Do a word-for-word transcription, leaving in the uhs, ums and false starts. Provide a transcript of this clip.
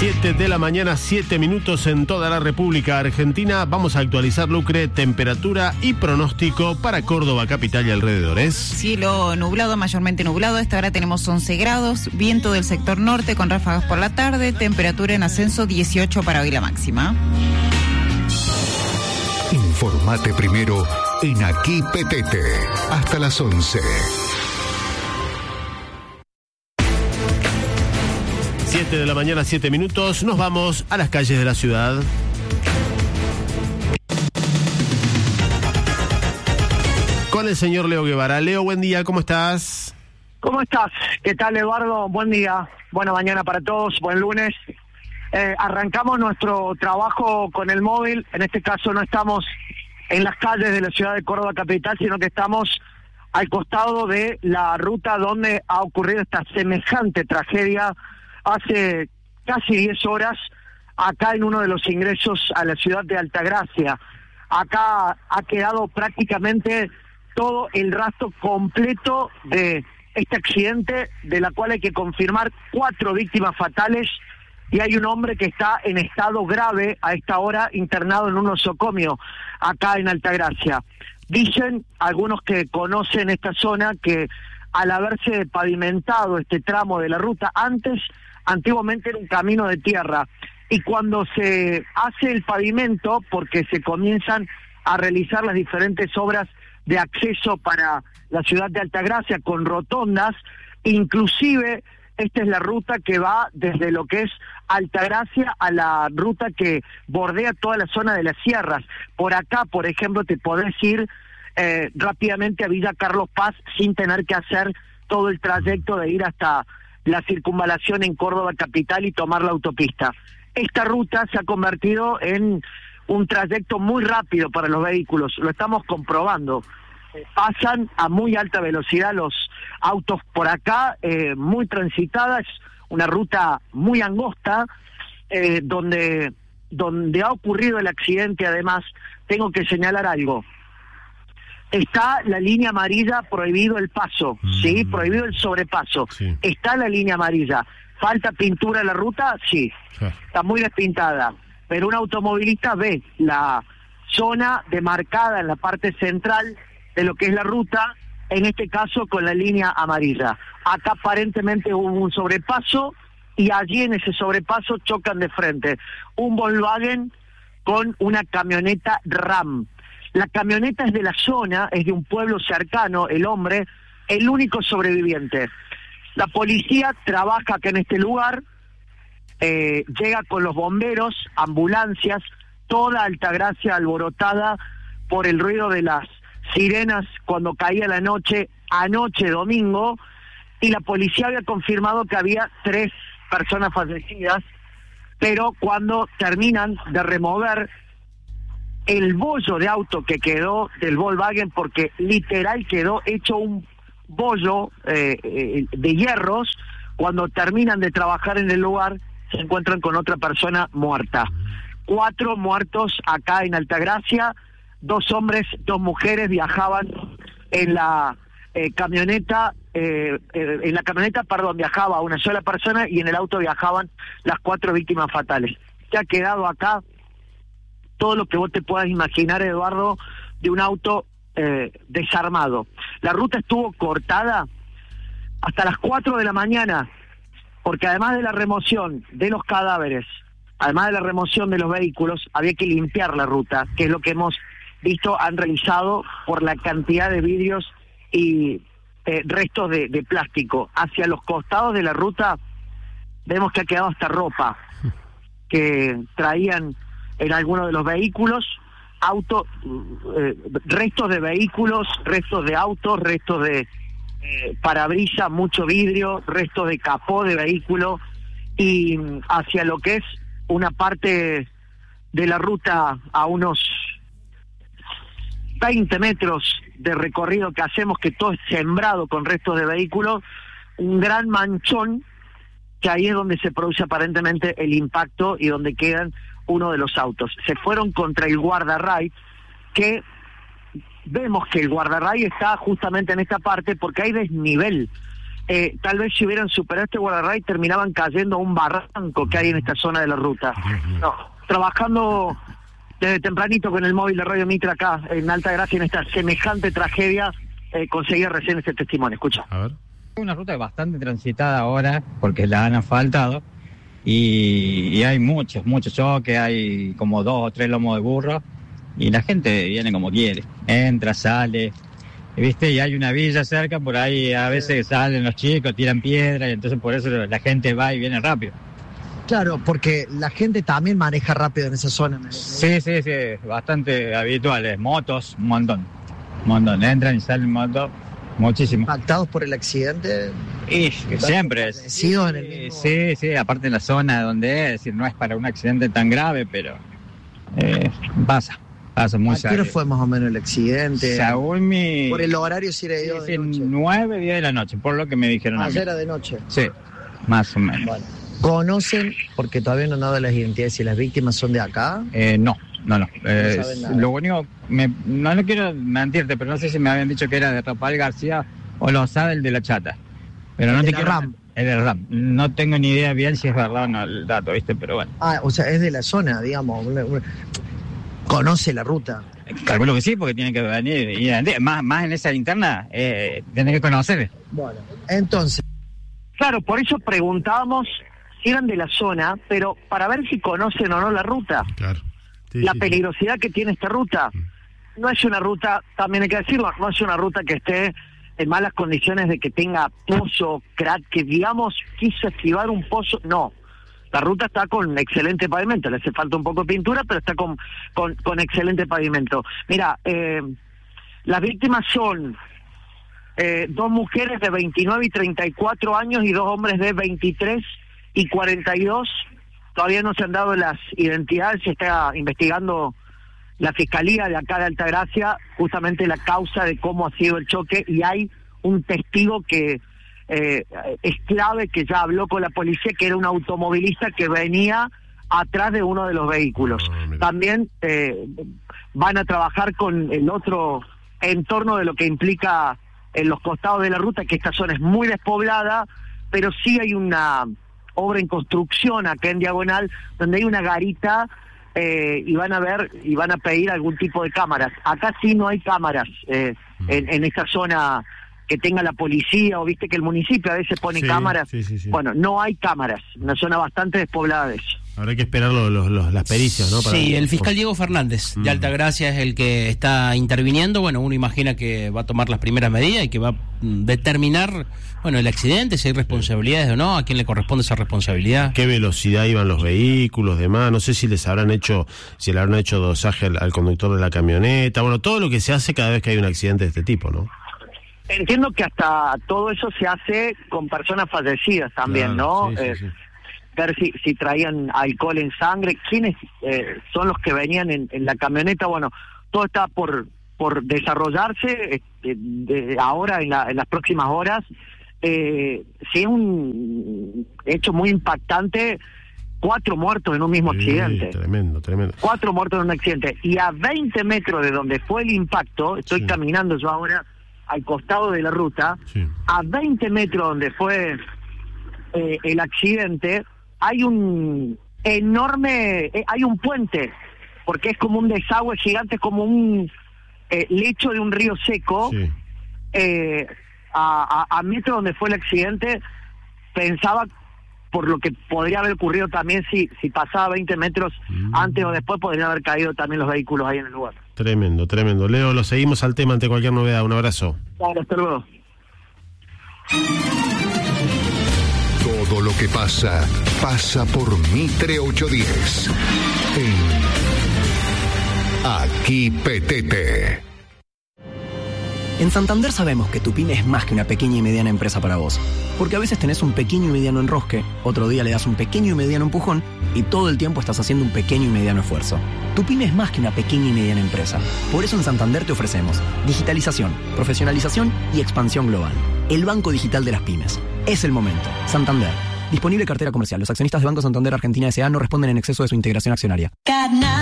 siete de la mañana, siete minutos en toda la República Argentina. Vamos a actualizar, Lucre, temperatura y pronóstico para Córdoba capital y alrededores. Cielo nublado, mayormente nublado. A esta hora tenemos once grados, viento del sector norte con ráfagas por la tarde, temperatura en ascenso dieciocho para hoy la máxima. Informate primero en Aquí Petete. Hasta las once. siete de la mañana, siete minutos. Nos vamos a las calles de la ciudad. Con el señor Leo Guevara. Leo, buen día, ¿cómo estás? ¿Cómo estás? ¿Qué tal, Eduardo? Buen día, buena mañana para todos, buen lunes. Eh, arrancamos nuestro trabajo con el móvil. En este caso no estamos en las calles de la ciudad de Córdoba capital, sino que estamos al costado de la ruta donde ha ocurrido esta semejante tragedia hace casi diez horas, acá en uno de los ingresos a la ciudad de Altagracia. Acá ha quedado prácticamente todo el rastro completo de este accidente, de la cual hay que confirmar cuatro víctimas fatales, y hay un hombre que está en estado grave a esta hora internado en un nosocomio acá en Altagracia. Dicen algunos que conocen esta zona que al haberse pavimentado este tramo de la ruta, antes, antiguamente era un camino de tierra, y cuando se hace el pavimento, porque se comienzan a realizar las diferentes obras de acceso para la ciudad de Altagracia con rotondas, inclusive esta es la ruta que va desde lo que es Altagracia a la ruta que bordea toda la zona de las sierras. Por acá, por ejemplo, te podés ir eh, rápidamente a Villa Carlos Paz sin tener que hacer todo el trayecto de ir hasta la circunvalación en Córdoba capital y tomar la autopista. Esta ruta se ha convertido en un trayecto muy rápido para los vehículos, lo estamos comprobando. Pasan a muy alta velocidad los autos por acá, eh, muy transitada, es una ruta muy angosta, eh, donde, donde ha ocurrido el accidente. Además, tengo que señalar algo. Está la línea amarilla, prohibido el paso, mm. ¿sí? Prohibido el sobrepaso. Sí. Está la línea amarilla. ¿Falta pintura en la ruta? Sí. sí. Está muy despintada. Pero un automovilista ve la zona demarcada en la parte central de lo que es la ruta, en este caso con la línea amarilla. Acá aparentemente hubo un sobrepaso y allí en ese sobrepaso chocan de frente un Volkswagen con una camioneta RAM. La camioneta es de la zona, es de un pueblo cercano, el hombre, el único sobreviviente. La policía trabaja acá en este lugar, eh, llega con los bomberos, ambulancias, toda Altagracia alborotada por el ruido de las sirenas cuando caía la noche, anoche domingo, y la policía había confirmado que había tres personas fallecidas, pero cuando terminan de remover el bollo de auto que quedó del Volkswagen, porque literal quedó hecho un bollo eh, eh, de hierros, cuando terminan de trabajar en el lugar se encuentran con otra persona muerta. Cuatro muertos acá en Altagracia, dos hombres, dos mujeres viajaban en la eh, camioneta, eh, eh, en la camioneta, perdón, viajaba una sola persona y en el auto viajaban las cuatro víctimas fatales. Se ha quedado acá todo lo que vos te puedas imaginar, Eduardo, de un auto eh, desarmado. La ruta estuvo cortada hasta las cuatro de la mañana, porque además de la remoción de los cadáveres, además de la remoción de los vehículos, había que limpiar la ruta, que es lo que hemos visto, han realizado por la cantidad de vidrios y eh, restos de, de plástico. Hacia los costados de la ruta vemos que ha quedado hasta ropa que traían en algunos de los vehículos, auto, eh, restos de vehículos, restos de autos, restos de eh, parabrisas, mucho vidrio, restos de capó de vehículo, y hacia lo que es una parte de la ruta a unos veinte metros de recorrido que hacemos, que todo es sembrado con restos de vehículos, un gran manchón, que ahí es donde se produce aparentemente el impacto y donde quedan uno de los autos. Se fueron contra el guardarray, que vemos que el guardarray está justamente en esta parte porque hay desnivel. eh, tal vez si hubieran superado este guardarray terminaban cayendo a un barranco que hay en esta zona de la ruta. No, trabajando desde tempranito con el móvil de Radio Mitre acá en Altagracia en esta semejante tragedia, eh, conseguí recién este testimonio. Escucha. A ver. Una ruta bastante transitada ahora porque la han asfaltado y, y hay muchos, muchos choques, hay como dos o tres lomos de burro y la gente viene como quiere, entra, sale, ¿viste? Y hay una villa cerca, por ahí a veces salen los chicos, tiran piedras y entonces por eso la gente va y viene rápido. Claro, porque la gente también maneja rápido en esa zona. Sí, sí, sí, bastante habituales, motos, un montón, un montón, entran y salen motos, muchísimo. ¿Impactados por el accidente? Y siempre es. Sí, en el mismo... sí, sí, aparte en la zona donde es, es decir, no es para un accidente tan grave, pero eh, pasa, pasa muy serio. ¿A qué hora fue más o menos el accidente? Según mi... Por el horario sí era de, sí, de noche. nueve, diez de la noche, por lo que me dijeron a mí. Ayer era de noche. Sí, más o menos. Bueno. ¿Conocen, porque todavía no han dado las identidades, si las víctimas son de acá? Eh, no, no, no. Eh, no saben nada. Lo único, me, no, no quiero mentirte, pero no sé si me habían dicho que era de Rafael García o Lozada, el de la Chata. Pero el no de te la quiero... RAM. El de RAM. No tengo ni idea bien si es verdad o no el dato, ¿viste? Pero bueno. Ah, o sea, es de la zona, digamos. Conoce la ruta. Calculo que sí, porque tiene que venir. Y más, más en esa interna, eh, tiene que conocer. Bueno, entonces. Claro, por eso preguntábamos si eran de la zona, pero para ver si conocen o no la ruta. Claro. Sí, la sí, peligrosidad sí. que tiene esta ruta. No es una ruta, también hay que decirlo, no es una ruta que esté en malas condiciones de que tenga pozo, crack, que digamos quiso esquivar un pozo, no. La ruta está con excelente pavimento, le hace falta un poco de pintura, pero está con, con, con excelente pavimento. Mira, eh, las víctimas son eh, dos mujeres de veintinueve y treinta y cuatro años y dos hombres de veintitrés y cuarenta y dos. Todavía no se han dado las identidades, se está investigando la Fiscalía de acá de Altagracia justamente la causa de cómo ha sido el choque, y hay un testigo que eh, es clave, que ya habló con la policía, que era un automovilista que venía atrás de uno de los vehículos. Oh, también eh, van a trabajar con el otro entorno de lo que implica en los costados de la ruta, que esta zona es muy despoblada, pero sí hay una obra en construcción acá en Diagonal, donde hay una garita, eh, y van a ver, y van a pedir algún tipo de cámaras. Acá sí no hay cámaras, eh, en, en esta zona que tenga la policía, o viste que el municipio a veces pone sí, cámaras. Sí, sí, sí. Bueno, no hay cámaras, una zona bastante despoblada de eso. Habrá que esperar los, los, los, las pericias, ¿no? Para sí, el fiscal Diego Fernández de Altagracia es el que está interviniendo. Bueno, uno imagina que va a tomar las primeras medidas y que va a determinar, bueno, el accidente, si hay responsabilidades o no, a quién le corresponde esa responsabilidad. ¿Qué velocidad iban los vehículos, demás? No sé si les habrán hecho, si le habrán hecho dosaje al, al conductor de la camioneta. Bueno, todo lo que se hace cada vez que hay un accidente de este tipo, ¿no? Entiendo que hasta todo eso se hace con personas fallecidas también, claro, ¿no? Sí, sí, eh, sí. Ver si, si traían alcohol en sangre, quiénes eh, son los que venían en, en la camioneta. Bueno, todo está por por desarrollarse este, de ahora en, la, en las próximas horas. Eh, sí, es un hecho muy impactante, cuatro muertos en un mismo sí, accidente. Tremendo, tremendo. Cuatro muertos en un accidente. Y a veinte metros de donde fue el impacto, estoy sí. caminando yo ahora al costado de la ruta, sí. a veinte metros donde fue eh, el accidente, hay un enorme, eh, hay un puente, porque es como un desagüe gigante, como un eh, lecho de un río seco, sí. eh, a, a, a metro donde fue el accidente. Pensaba por lo que podría haber ocurrido también si si pasaba veinte metros mm. antes o después, podrían haber caído también los vehículos ahí en el lugar. Tremendo, tremendo. Leo, lo seguimos al tema ante cualquier novedad. Un abrazo. Claro, hasta luego. Todo lo que pasa, pasa por Mitre ochocientos diez. En Aquí Petete. En Santander sabemos que tu pyme es más que una pequeña y mediana empresa para vos. Porque a veces tenés un pequeño y mediano enrosque, otro día le das un pequeño y mediano empujón, y todo el tiempo estás haciendo un pequeño y mediano esfuerzo. Tu pyme es más que una pequeña y mediana empresa. Por eso en Santander te ofrecemos digitalización, profesionalización y expansión global. El Banco Digital de las Pymes. Es el momento. Santander. Disponible cartera comercial. Los accionistas de Banco Santander Argentina S A no responden en exceso de su integración accionaria.